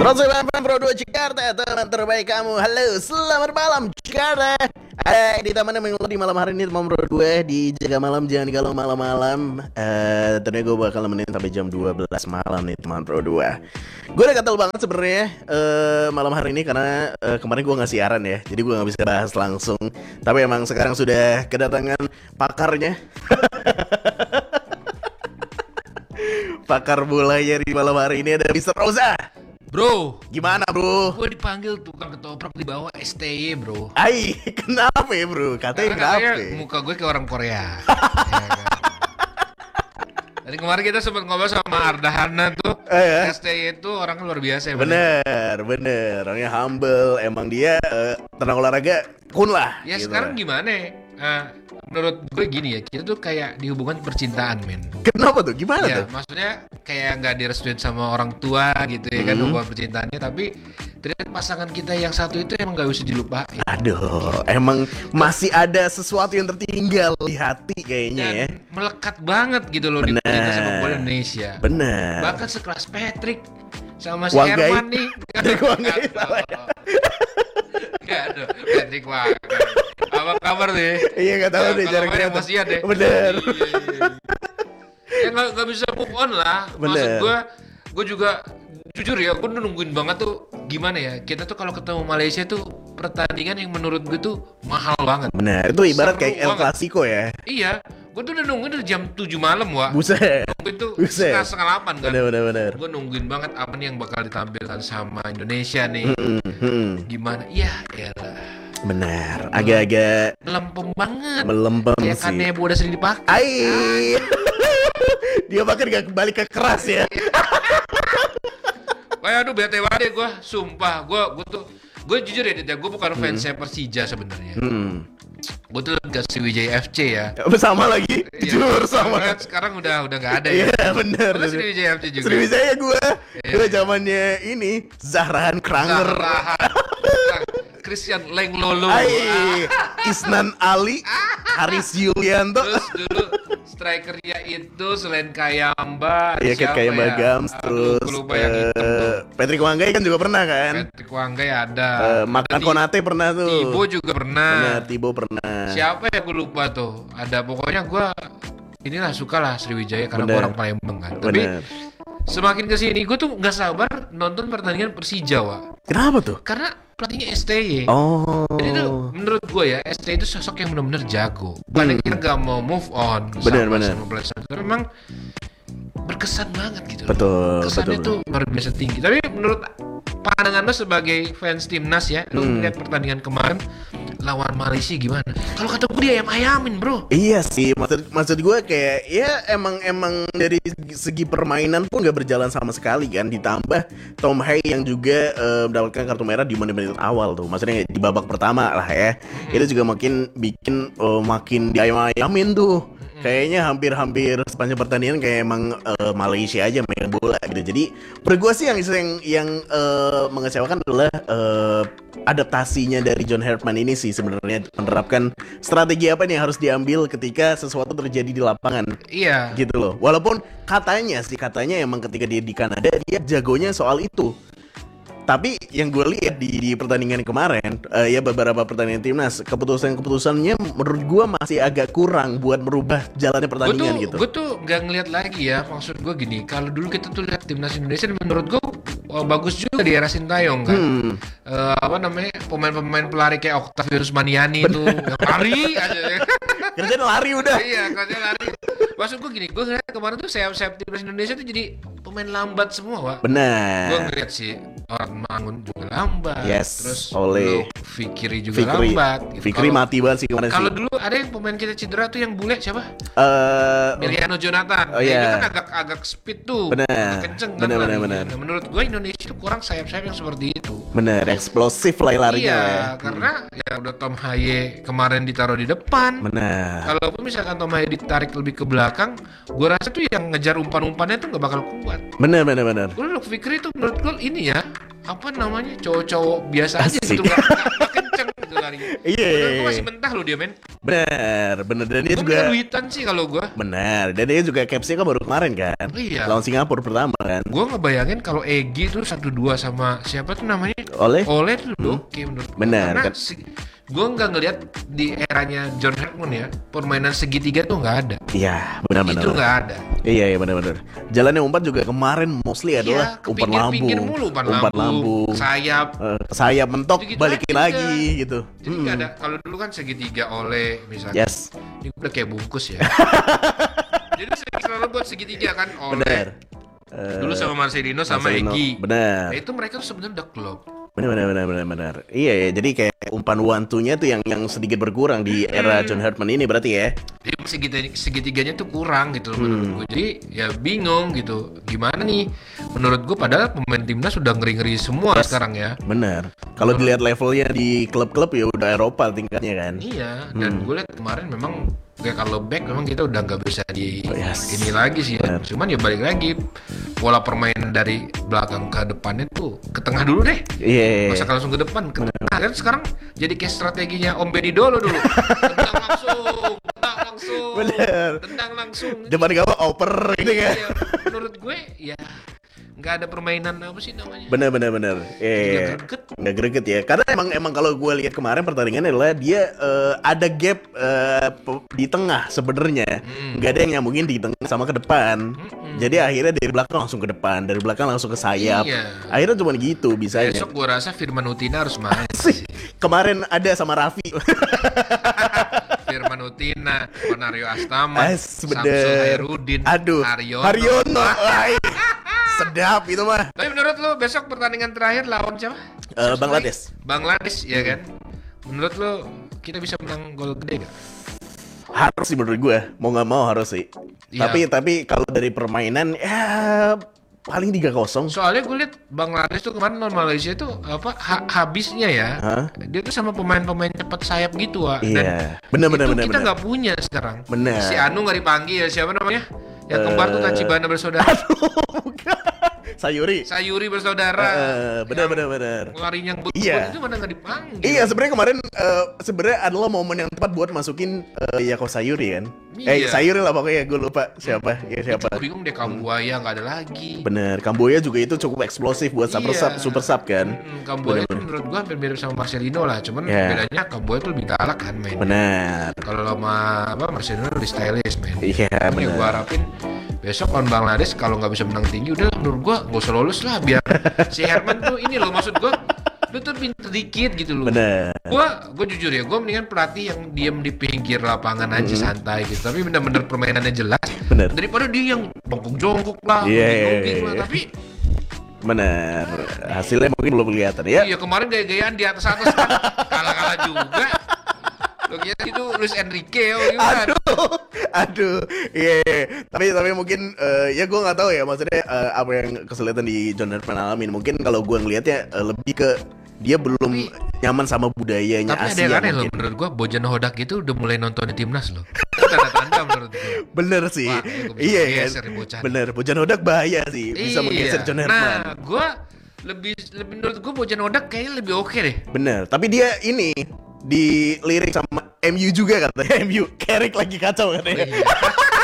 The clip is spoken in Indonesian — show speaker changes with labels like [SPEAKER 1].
[SPEAKER 1] 109 Pro 2 Jakarta, teman terbaik kamu. Halo, selamat malam Jakarta. Ada di taman yang di malam hari ini teman Pro 2 di Jaga Malam. Jangan kalau malam-malam. Ternyata gue bakal nemenin sampai jam 12 malam nih teman Pro 2. Gue udah gatel banget sebenarnya malam hari ini karena kemarin gue nggak siaran ya. Jadi gue nggak bisa bahas langsung. Tapi emang sekarang sudah kedatangan pakarnya. Pakar bolanya di malam hari ini ada Mr. Rosa.
[SPEAKER 2] Bro,
[SPEAKER 1] Gimana bro?
[SPEAKER 2] gue dipanggil tukang ketoprak di bawah STY bro.
[SPEAKER 1] Ai, kenapa ya bro? Katanya kenapa?
[SPEAKER 2] Katanya muka gue kayak orang Korea. Ya kan? Tadi kemarin kita sempat ngobrol sama Ardahana tuh. STY itu orang luar biasa ya.
[SPEAKER 1] Bener. Orangnya humble. Emang dia tenang olahraga kun lah.
[SPEAKER 2] Ya
[SPEAKER 1] gitu.
[SPEAKER 2] sekarang gimana? Menurut gue gini ya, kita tuh kayak di hubungan percintaan men.
[SPEAKER 1] Kenapa tuh? Gimana
[SPEAKER 2] Ya,
[SPEAKER 1] tuh?
[SPEAKER 2] maksudnya kayak nggak direstuin sama orang tua gitu ya kan hubungan percintaannya, tapi ternyata pasangan kita yang satu itu emang nggak usah dilupain.
[SPEAKER 1] Aduh, emang masih ada sesuatu yang tertinggal di hati kayaknya ya.
[SPEAKER 2] Dan melekat banget gitu loh di
[SPEAKER 1] Bener.
[SPEAKER 2] kita sepak bola Indonesia.
[SPEAKER 1] Bener.
[SPEAKER 2] Bahkan sekelas Patrick sama si
[SPEAKER 1] Wanggai.
[SPEAKER 2] Herman nih.
[SPEAKER 1] Patrick Wanggai salah ya.
[SPEAKER 2] Enggak ada Patrick Wanggai. Apa kabar nih?
[SPEAKER 1] Iya nggak tahu deh,
[SPEAKER 2] Kalau
[SPEAKER 1] jarang
[SPEAKER 2] main
[SPEAKER 1] kelihatan.
[SPEAKER 2] emosian deh.
[SPEAKER 1] Bener.
[SPEAKER 2] Iya. Ya nggak bisa move on lah. Maksud
[SPEAKER 1] Bener.
[SPEAKER 2] gue juga jujur ya, gue nungguin banget tuh gimana ya. Kita tuh kalau ketemu Malaysia tuh pertandingan yang menurut gue tuh mahal banget.
[SPEAKER 1] Bener. Itu ibarat
[SPEAKER 2] Seru
[SPEAKER 1] kayak El
[SPEAKER 2] banget.
[SPEAKER 1] Clasico ya.
[SPEAKER 2] Iya, gue tuh udah nungguin dari jam 7 malam wah.
[SPEAKER 1] Buset.
[SPEAKER 2] Nungguin tuh
[SPEAKER 1] Buset.
[SPEAKER 2] setengah 8 kan.
[SPEAKER 1] Bener.
[SPEAKER 2] Gue nungguin banget apa nih yang bakal ditampilkan sama Indonesia nih. Gimana? Iya, elah.
[SPEAKER 1] Bener. Agak-agak
[SPEAKER 2] Melempem banget.
[SPEAKER 1] melempem
[SPEAKER 2] Kayak
[SPEAKER 1] sih.
[SPEAKER 2] kanebo udah sering dipakai.
[SPEAKER 1] Ai. Dia bahkan gak kembali ke keras ya.
[SPEAKER 2] Kayak aduh bete banget deh gue. Sumpah, gue jujur ya, gue bukan fansnya Persija sebenarnya. Gue tuh gak si Wijaya FC ya.
[SPEAKER 1] Bersama lagi.
[SPEAKER 2] Iya,
[SPEAKER 1] Jujur
[SPEAKER 2] tapi
[SPEAKER 1] sama.
[SPEAKER 2] kan sekarang udah gak ada ya.
[SPEAKER 1] Iya bener.
[SPEAKER 2] Lu Sriwijaya FC juga.
[SPEAKER 1] Sriwijaya gue.
[SPEAKER 2] Iya.
[SPEAKER 1] Gue zamannya ini Zahrahan Kranger.
[SPEAKER 2] Christian Lenglolo.
[SPEAKER 1] Ai. Isnan Ali. Haris Yulianto.
[SPEAKER 2] Terus dulu strikernya itu selain Kayamba,
[SPEAKER 1] Iya kayak
[SPEAKER 2] siapa
[SPEAKER 1] Mbak
[SPEAKER 2] ya?
[SPEAKER 1] Gams.
[SPEAKER 2] Aduh,
[SPEAKER 1] Terus
[SPEAKER 2] gue lupa yang hitam tuh.
[SPEAKER 1] Patrick Wanggai kan juga pernah kan.
[SPEAKER 2] Patrick Wanggai ada.
[SPEAKER 1] Makan
[SPEAKER 2] Ada
[SPEAKER 1] Konate pernah tuh.
[SPEAKER 2] Tibo juga pernah.
[SPEAKER 1] Bener, Tibo pernah.
[SPEAKER 2] Siapa ya gue lupa tuh. Ada pokoknya gue inilah suka lah Sriwijaya karena gue
[SPEAKER 1] Bener.
[SPEAKER 2] orang Palembang kan. Tapi
[SPEAKER 1] Bener.
[SPEAKER 2] semakin kesini gue tuh nggak sabar nonton pertandingan Persija Wak.
[SPEAKER 1] Kenapa tuh?
[SPEAKER 2] Karena pelatihnya STY.
[SPEAKER 1] Oh.
[SPEAKER 2] Jadi tuh menurut gue ya STY itu sosok yang benar-benar jago. Bukan kita nggak mau move on
[SPEAKER 1] Bener.
[SPEAKER 2] sama pelatih. Tapi memang berkesan banget gitu.
[SPEAKER 1] Betul,
[SPEAKER 2] Kesannya
[SPEAKER 1] betul.
[SPEAKER 2] tuh luar biasa tinggi. Tapi menurut pandangan lo sebagai fans timnas ya, lo melihat pertandingan kemarin lawan Malaysia gimana? Kalau kata gue dia ayam-ayamin bro.
[SPEAKER 1] Iya sih, maksud gue kayak ya emang dari segi permainan pun gak berjalan sama sekali kan. Ditambah Tom Hay yang juga mendapatkan kartu merah di menit-menit awal tuh. Maksudnya di babak pertama lah ya. Itu juga makin bikin makin diayam-ayamin tuh. Kayaknya hampir sepanjang pertandingan kayak emang Malaysia aja main bola gitu. Jadi menurut gue sih yang mengecewakan adalah adaptasinya dari John Herdman ini sih sebenarnya, menerapkan strategi apa nih yang harus diambil ketika sesuatu terjadi di lapangan.
[SPEAKER 2] Iya.
[SPEAKER 1] Gitu loh. Walaupun katanya emang ketika dia di Kanada dia jagonya soal itu. Tapi yang gue lihat di pertandingan kemarin, ya beberapa pertandingan timnas, keputusannya menurut gue masih agak kurang buat merubah jalannya pertandingan gitu.
[SPEAKER 2] Gue tuh gak ngeliat lagi ya, maksud gue gini, kalau dulu kita tuh lihat timnas Indonesia, menurut gue bagus juga di era Sintayong kan. Apa namanya, pemain-pemain pelari kayak Octavius Maniani tuh lari aja.
[SPEAKER 1] Kerjaan lari udah.
[SPEAKER 2] Iya, kerjaan lari. Maksud gue gini, gue ngeliat kemarin tuh sayap-sayap timnas Indonesia tuh jadi pemain lambat semua, Wak. Gue
[SPEAKER 1] Benar.
[SPEAKER 2] ngeliat sih orang Mangun juga lambat.
[SPEAKER 1] Yes,
[SPEAKER 2] Terus
[SPEAKER 1] Oleh.
[SPEAKER 2] Fikri juga lambat. Gitu.
[SPEAKER 1] Fikri
[SPEAKER 2] Kalau-
[SPEAKER 1] mati banget sih kemarin sih.
[SPEAKER 2] Kalau dulu ada yang pemain kita cedera tuh yang bule siapa?
[SPEAKER 1] Eh,
[SPEAKER 2] Miliano Jonathan.
[SPEAKER 1] Oh,
[SPEAKER 2] Dia
[SPEAKER 1] iya.
[SPEAKER 2] itu kan agak speed tuh.
[SPEAKER 1] Benar.
[SPEAKER 2] Agak kenceng kan.
[SPEAKER 1] Benar,
[SPEAKER 2] larinya.
[SPEAKER 1] benar.
[SPEAKER 2] Nah, menurut gue Indonesia tuh kurang sayap-sayap yang seperti itu.
[SPEAKER 1] bener, eksplosif lah larinya.
[SPEAKER 2] Iya,
[SPEAKER 1] ya.
[SPEAKER 2] karena ya udah Tom Haye kemarin ditaruh di depan.
[SPEAKER 1] Benar.
[SPEAKER 2] Kalaupun misalkan Tom Haye ditarik lebih ke belakang, gue rasa tuh yang ngejar umpan-umpannya tuh nggak bakal kuat.
[SPEAKER 1] Bener.
[SPEAKER 2] Gue Fikri tuh menurut gue ini ya, apa namanya, cowok-cowok biasa aja
[SPEAKER 1] Asik.
[SPEAKER 2] gitu, nggak kenceng itu larinya.
[SPEAKER 1] Iya.
[SPEAKER 2] Menurut gue masih mentah loh dia men.
[SPEAKER 1] Bener dan dia
[SPEAKER 2] Gue
[SPEAKER 1] juga
[SPEAKER 2] duitan sih kalau gue.
[SPEAKER 1] bener dan dia juga capsnya kan baru kemarin kan.
[SPEAKER 2] Iya.
[SPEAKER 1] Lawan Singapura pertama kan.
[SPEAKER 2] Gue ngebayangin kalau Egy tuh 1-2 sama siapa tuh namanya?
[SPEAKER 1] Oleh
[SPEAKER 2] tuh oke menurut gue.
[SPEAKER 1] Bener,
[SPEAKER 2] Karena
[SPEAKER 1] kan?
[SPEAKER 2] gue nggak ngelihat di eranya John Hartman ya permainan segitiga tuh nggak ada.
[SPEAKER 1] Iya, benar-benar.
[SPEAKER 2] Itu nggak ada.
[SPEAKER 1] Iya, benar-benar. Jalannya umpan juga kemarin mostly adalah
[SPEAKER 2] Iya, ke
[SPEAKER 1] umpan
[SPEAKER 2] pinggir-pinggir
[SPEAKER 1] lambung.
[SPEAKER 2] mulu, umpan
[SPEAKER 1] lambung.
[SPEAKER 2] lambung, sayap.
[SPEAKER 1] Sayap mentok,
[SPEAKER 2] Gitu-gitu
[SPEAKER 1] balikin
[SPEAKER 2] aja.
[SPEAKER 1] lagi gitu.
[SPEAKER 2] Jadi nggak ada. Kalau dulu kan segitiga oleh misalnya.
[SPEAKER 1] Yes,
[SPEAKER 2] Ini udah kayak bungkus ya. Jadi selalu buat segitiga kan oleh.
[SPEAKER 1] benar.
[SPEAKER 2] Dulu sama Marcelino sama
[SPEAKER 1] Marcelino,
[SPEAKER 2] Egy.
[SPEAKER 1] benar.
[SPEAKER 2] Nah, itu mereka tuh sebenarnya udah klop.
[SPEAKER 1] Benar. Iya ya, jadi kayak umpan one-two-nya tuh yang sedikit berkurang di era John Hartman ini berarti ya.
[SPEAKER 2] Jadi segitiganya tuh kurang gitu loh menurut gue. Jadi ya bingung gitu. Gimana nih? Menurut gue padahal pemain timnas sudah ngeri-ngeri semua sekarang ya.
[SPEAKER 1] Benar. Kalau dilihat levelnya di klub-klub ya udah Eropa tingkatnya kan.
[SPEAKER 2] Iya, dan gue lihat kemarin memang kayak kalau back memang kita udah nggak bisa di
[SPEAKER 1] Yes.
[SPEAKER 2] ini lagi sih ya. Cuman ya balik lagi pola permainan dari belakang ke depannya tuh ke tengah dulu deh.
[SPEAKER 1] Iya.
[SPEAKER 2] Gak usah langsung ke depan, ke tengah kan sekarang jadi kayak strateginya Om Benny dulu. Tendang langsung,
[SPEAKER 1] Bener.
[SPEAKER 2] tendang langsung.
[SPEAKER 1] Depan gawang oper gitu kan.
[SPEAKER 2] Iya, menurut gue ya nggak ada permainan apa sih namanya.
[SPEAKER 1] Bener. Iya.
[SPEAKER 2] greget.
[SPEAKER 1] Nggak greget ya. Karena emang kalau gue lihat kemarin pertandingan adalah dia ada gap di tengah sebenarnya. Nggak ada yang nyambungin di tengah sama ke depan. Jadi akhirnya dari belakang langsung ke depan, dari belakang langsung ke sayap.
[SPEAKER 2] Iya.
[SPEAKER 1] Akhirnya cuma gitu bisanya.
[SPEAKER 2] Besok gue rasa Firman Utina harus main.
[SPEAKER 1] Sih, kemarin ada sama Raffi.
[SPEAKER 2] Firman Utina, Onario Astama, Samsul
[SPEAKER 1] Bener.
[SPEAKER 2] Hairudin,
[SPEAKER 1] Aduh, Haryono. Ay, sedap itu mah.
[SPEAKER 2] Tapi menurut lo besok pertandingan terakhir lawan siapa?
[SPEAKER 1] Bangladesh.
[SPEAKER 2] Bangladesh ya kan? Menurut lo kita bisa menang gol gede gak?
[SPEAKER 1] Harus sih menurut gue, mau nggak mau harus sih.
[SPEAKER 2] Iya.
[SPEAKER 1] Tapi kalau dari permainan ya paling 3-0.
[SPEAKER 2] Soalnya gue liat Bangladesh tuh kemarin non Malaysia tuh apa habisnya ya.
[SPEAKER 1] Hah?
[SPEAKER 2] Dia tuh sama pemain-pemain cepat sayap gitu ah.
[SPEAKER 1] Iya, bener.
[SPEAKER 2] Kita nggak punya sekarang.
[SPEAKER 1] Bener.
[SPEAKER 2] Si Anu nggak dipanggil, siapa namanya? Yang kembar tuh Tachibana bersaudara. Sayuri bersaudara.
[SPEAKER 1] Bener.
[SPEAKER 2] Larinya yang
[SPEAKER 1] Iya.
[SPEAKER 2] itu mana nggak dipanggil.
[SPEAKER 1] Iya, sebenarnya kemarin sebenarnya adalah momen yang tepat buat masukin Yaakov Sayuri kan.
[SPEAKER 2] Iya.
[SPEAKER 1] Sayuri lah pokoknya, gue lupa siapa. Siapa.
[SPEAKER 2] Gue bingung deh Kambuaya nggak ada lagi.
[SPEAKER 1] Bener, Kamboya juga itu cukup eksplosif buat super sub kan.
[SPEAKER 2] Kambuaya tuh menurut gua hampir mirip sama Marcelino lah, cuman
[SPEAKER 1] Iya.
[SPEAKER 2] bedanya Kambuaya tuh lebih galak kan main.
[SPEAKER 1] Bener.
[SPEAKER 2] Kalau sama Marcelino lebih stylish main.
[SPEAKER 1] Iya,
[SPEAKER 2] Makanya
[SPEAKER 1] bener.
[SPEAKER 2] gua harapin besok lawan Bangladesh kalau nggak bisa menang tinggi udah menurut gua nggak usah lolos lah biar si Herman tuh ini loh maksud gua lu tuh pinter dikit gitu loh.
[SPEAKER 1] Bener.
[SPEAKER 2] Gua jujur ya, gua mendingan pelatih yang diem di pinggir lapangan aja santai gitu. Tapi bener-bener permainannya jelas.
[SPEAKER 1] Bener.
[SPEAKER 2] Daripada dia yang jongkok-jongkok lah,
[SPEAKER 1] Iya.
[SPEAKER 2] jogging lah. Tapi
[SPEAKER 1] Bener. Hasilnya mungkin belum kelihatan ya.
[SPEAKER 2] iya kemarin gaya-gayaan di atas-atas kan kalah-kalah juga. Lo kira itu Luis Enrique gimana?
[SPEAKER 1] Aduh, iya. Tapi mungkin ya gue nggak tahu ya maksudnya apa yang kesulitan di John Hartman alamin. Mungkin kalau gue ngelihatnya lebih ke dia belum nyaman sama budayanya
[SPEAKER 2] Tapi ada
[SPEAKER 1] Asia
[SPEAKER 2] yang aneh loh
[SPEAKER 1] mungkin.
[SPEAKER 2] menurut gua, Bojan Hodak itu udah mulai nonton di timnas loh. Itu tanda-tanda menurut gua.
[SPEAKER 1] Bener sih.
[SPEAKER 2] Wah, gua bisa
[SPEAKER 1] Iya
[SPEAKER 2] geser
[SPEAKER 1] kan.
[SPEAKER 2] nih Bojan.
[SPEAKER 1] Bener. Bojan Hodak bahaya sih. Bisa menggeser John Hartman.
[SPEAKER 2] Nah, gua lebih menurut gua Bojan Hodak kayaknya lebih oke deh.
[SPEAKER 1] Bener. Tapi dia ini dilirik sama MU juga katanya. MU Carrick lagi kacau katanya.
[SPEAKER 2] Iya.